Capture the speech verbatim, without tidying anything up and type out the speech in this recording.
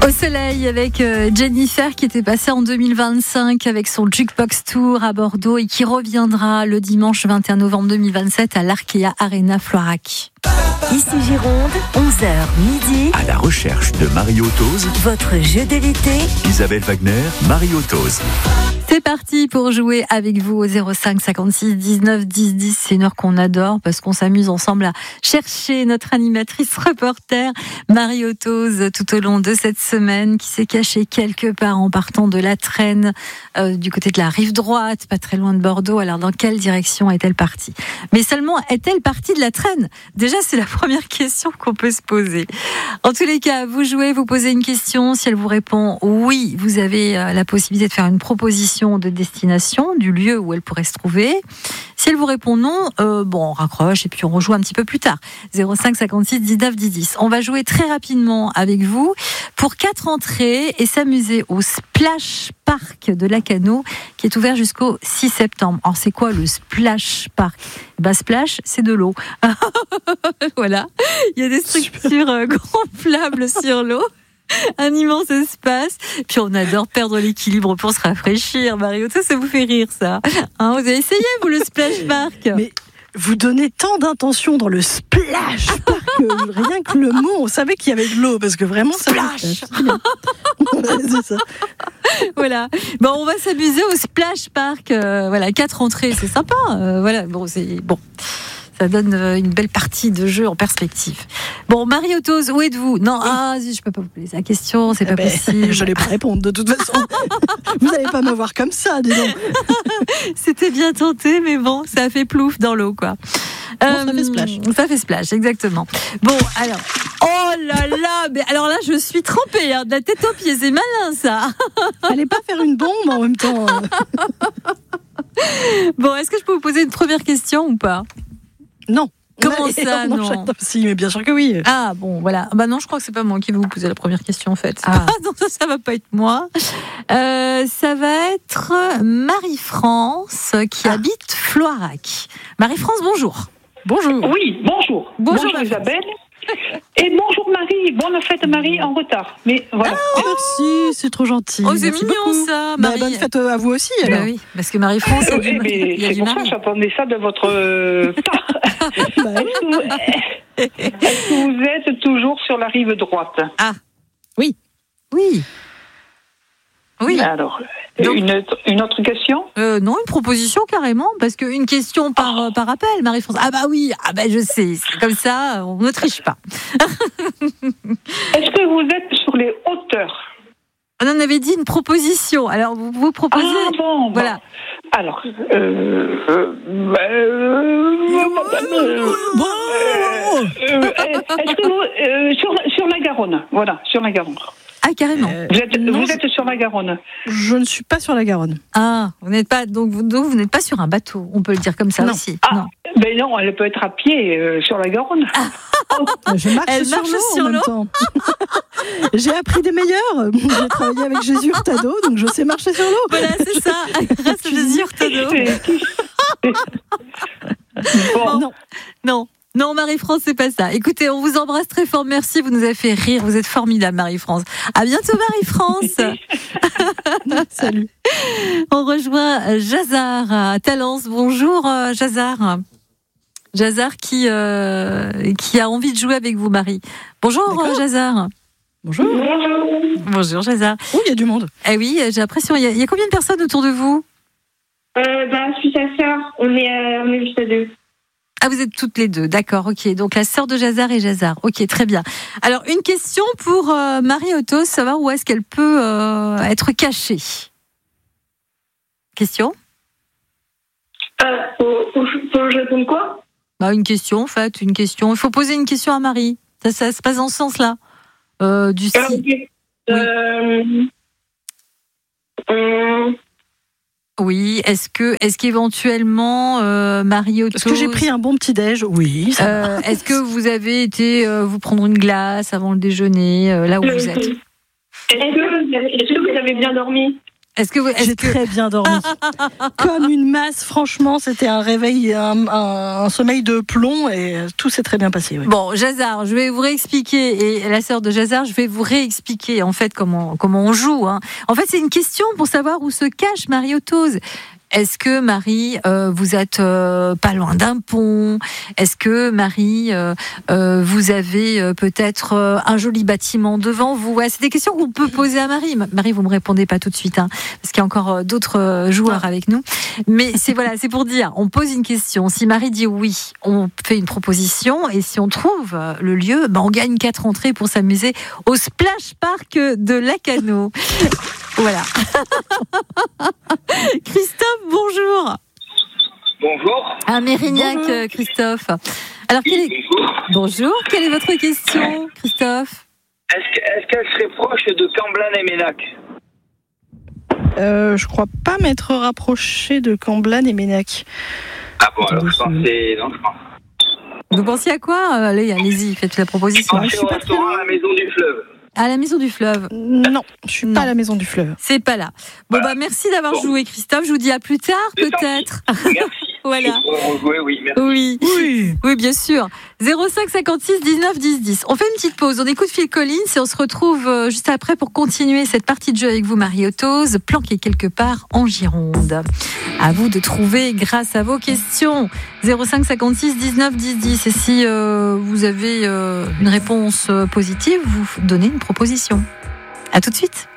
Au soleil avec Jennifer qui était passée en deux mille vingt-cinq avec son Jukebox Tour à Bordeaux et qui reviendra le dimanche vingt et un novembre deux mille vingt-sept à l'Arkea Arena Floirac. Ici Gironde, onze heures midi. À la recherche de Mario Tose, Votre jeu de l'été. Isabelle Wagner, Mario Tose. C'est parti pour jouer avec vous au zéro cinq cinquante-six dix-neuf dix dix. C'est une heure qu'on adore parce qu'on s'amuse ensemble à chercher notre animatrice reporter Mario Tose tout au long de cette semaine qui s'est cachée quelque part en partant de la Traîne euh, du côté de la rive droite, pas très loin de Bordeaux. Alors dans quelle direction est-elle partie ? Mais seulement est-elle partie de la Traîne ? Déjà c'est la première question qu'on peut se poser. En tous les cas, vous jouez, vous posez une question. Si elle vous répond oui, vous avez euh, la possibilité de faire une proposition de destination, du lieu où elle pourrait se trouver. Si elle vous répond non, euh, bon, on raccroche et puis on rejoue un petit peu plus tard. zéro cinq cinquante-six dix-neuf dix dix. On va jouer très rapidement avec vous pour quatre entrées et s'amuser au Splash Park de Lacanau qui est ouvert jusqu'au six septembre. Alors c'est quoi le Splash Park ? Bah, Splash, c'est de l'eau. Voilà. Il y a des structures euh, gonflables sur l'eau. Un immense espace. Puis on adore perdre l'équilibre pour se rafraîchir. Mario, ça, ça vous fait rire, ça. Hein, vous avez essayé, vous, le Splash Park ? Mais vous donnez tant d'intention dans le Splash Park. Rien que le mot, on savait qu'il y avait de l'eau. Parce que vraiment, ça Splash. C'est ça. Voilà. Bon, on va s'amuser au Splash Park. Euh, voilà, quatre entrées, c'est sympa. Euh, voilà, bon, c'est bon. Ça donne une belle partie de jeu en perspective. Bon, Mario Tose, où êtes-vous ? Non, ah, je peux pas vous poser la question, c'est Eh pas ben, possible. Je n'allais pas répondre de toute façon. Vous n'allez pas me voir comme ça, dis donc. C'était bien tenté, mais bon, ça a fait plouf dans l'eau, quoi. Bon, ça fait splash. Ça fait splash, exactement. Bon, alors. Oh là là, mais alors là, je suis trempée, hein, de la tête aux pieds, c'est malin, ça. Allez pas faire une bombe en même temps. Bon, est-ce que je peux vous poser une première question ou pas ? Non. Comment Allez, ça, non, non Si, mais bien sûr que oui. Ah bon, voilà. Bah non, je crois que c'est pas moi qui vais vous poser la première question en fait. Ah. Non, ça, ça va pas être moi. Euh, ça va être Marie-France qui Ah. habite Floirac. Marie-France, bonjour. Bonjour. Oui, bonjour. Bonjour, Bonjour Marie. Isabelle. Et bonjour Marie. Bonne fête Marie en retard. Mais voilà. Oh, merci, c'est trop gentil. Oh, c'est Merci mignon beaucoup. ça, Bah, Marie. bonne fête à vous aussi Bah alors. oui, parce que Marie-France, il y a du, Eh ben, il y a c'est du pour ça que mari. j'attendais ça de votre euh, part. Bah, Est-ce que, vous, est-ce que vous êtes toujours sur la rive droite ? Oui. Oui. Alors, Donc- une, une autre question ? Euh, non, une proposition carrément, parce qu'une question par, euh, par appel, Marie-France. Ah bah oui, ah bah je sais, c'est comme ça, on ne triche pas. Est-ce que vous êtes sur les hauteurs ? On en avait dit une proposition, alors vous vous proposez... Ah bon, Voilà. bon. Alors, euh, euh, bah, euh, euh, euh, est-ce que vous euh, sur, sur la Garonne, voilà, sur la Garonne. Ah, carrément. Euh, Vous êtes, non, vous je- êtes sur la Garonne. Je ne suis pas sur la Garonne. Ah, vous n'êtes pas donc vous, donc vous n'êtes pas sur un bateau, on peut le dire comme ça Non. aussi. Ah, Non. ben non, elle peut être à pied euh, sur la Garonne. Je marche Elle sur marche l'eau sur en même l'eau. temps. J'ai appris des meilleurs. J'ai travaillé avec Jésus Hurtado, donc je sais marcher sur l'eau. Voilà, c'est ça. Grâce à Jésus Hurtado. C'est- Bon, Non. Non. Non, Marie-France, c'est pas ça. Écoutez, on vous embrasse très fort. Merci, vous nous avez fait rire. Vous êtes formidable, Marie-France. À bientôt, Marie-France. Salut. On rejoint Jazar à Talence. Bonjour, euh, Jazar. Jazar qui, euh, qui a envie de jouer avec vous, Marie. Bonjour, D'accord. euh, Jazar. Bonjour. Bonjour, Jazar. Oh, il y a du monde. Eh oui, j'ai l'impression. Il y, a, il y a combien de personnes autour de vous ? Euh, bah, je suis sa sœur. On est, euh, on est juste à deux. Ah, vous êtes toutes les deux, d'accord, ok. Donc la sœur de Jazar et Jazar, ok, très bien. Alors une question pour euh, Marie Otto, savoir où est-ce qu'elle peut euh, être cachée. Question ? Euh, faut, faut, faut que je réponde quoi? Bah une question, en fait, une question. Il faut poser une question à Marie. Ça, ça se passe dans ce sens-là. Euh, du Ah, si. ok. Euh, euh, Oui. Est-ce que, est-ce qu'éventuellement euh, Marie Otto. Est-ce que j'ai pris un bon petit déj? Oui. ça va. Euh, est-ce que vous avez été euh, vous prendre une glace avant le déjeuner, euh, là où vous êtes? Est-ce que, est-ce que vous avez bien dormi? Est-ce que vous, est-ce J'ai que... très bien dormi. Comme une masse, franchement, c'était un réveil, un, un, un sommeil de plomb et tout s'est très bien passé. Oui. Bon, Jazar, je vais vous réexpliquer, et la sœur de Jazar, je vais vous réexpliquer en fait comment, comment on joue. Hein. En fait, c'est une question pour savoir où se cache Marie-Otose. Est-ce que Marie, euh, vous êtes euh, pas loin d'un pont ? Est-ce que Marie, euh, euh, vous avez euh, peut-être euh, un joli bâtiment devant vous ? Ouais, c'est des questions qu'on peut poser à Marie. Marie, vous me répondez pas tout de suite, hein, parce qu'il y a encore euh, d'autres euh, joueurs avec nous. Mais c'est voilà, c'est pour dire, on pose une question. Si Marie dit oui, on fait une proposition, et si on trouve euh, le lieu, ben on gagne quatre entrées pour s'amuser au Splash Park de Lacanau. Voilà. Christophe, bonjour. Bonjour. À Mérignac, Bonjour. Christophe. Alors, quelle est... Bonjour. Quelle est votre question, Christophe ? Est-ce, que, est-ce qu'elle serait proche de Camblan et Ménac ? Euh, je crois pas m'être rapproché de Camblan et Ménac. Ah bon, alors je pensais... Non, je pense. Vous pensiez à quoi ? Allez, allez-y, faites la Je proposition. pensais au restaurant à la Maison du Fleuve. À la Maison du Fleuve. Non, je suis Non. pas à la Maison du Fleuve. C'est pas là. Bon, Voilà. bah, merci d'avoir Bon. joué, Christophe. Je vous dis à plus tard, C'est peut-être. Merci. Voilà. Je pourrais rejouer, oui, merci. Oui. Oui. Oui, bien sûr. zéro cinq cinquante-six dix-neuf dix dix. On fait une petite pause. On écoute Phil Collins et on se retrouve euh, juste après pour continuer cette partie de jeu avec vous, Marie-Otose, planquée quelque part en Gironde. À vous de trouver grâce à vos questions. zéro cinq cinquante-six dix-neuf dix dix. Et si euh, vous avez euh, une réponse euh, positive, vous donnez une proposition. À tout de suite.